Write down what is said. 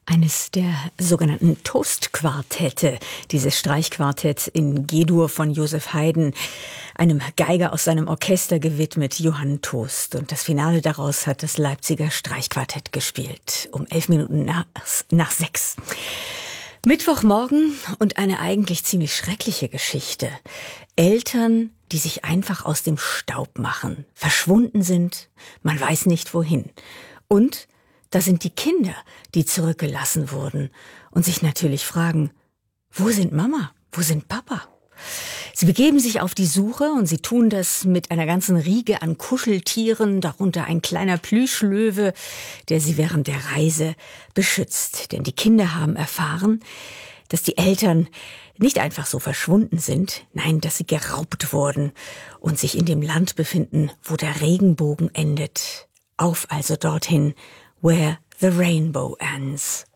Eines der sogenannten Toast-Quartette, dieses Streichquartett in G-Dur von Joseph Haydn, einem Geiger aus seinem Orchester gewidmet, Johann Toast. Und das Finale daraus hat das Leipziger Streichquartett gespielt, um 11 Minuten nach 6. Mittwochmorgen und eine eigentlich ziemlich schreckliche Geschichte. Eltern, die sich einfach aus dem Staub machen, verschwunden sind, man weiß nicht wohin. Und da sind die Kinder, die zurückgelassen wurden und sich natürlich fragen, wo sind Mama, wo sind Papa? Sie begeben sich auf die Suche und sie tun das mit einer ganzen Riege an Kuscheltieren, darunter ein kleiner Plüschlöwe, der sie während der Reise beschützt. Denn die Kinder haben erfahren, dass die Eltern nicht einfach so verschwunden sind, nein, dass sie geraubt wurden und sich in dem Land befinden, wo der Regenbogen endet. Auf also dorthin, where the rainbow ends.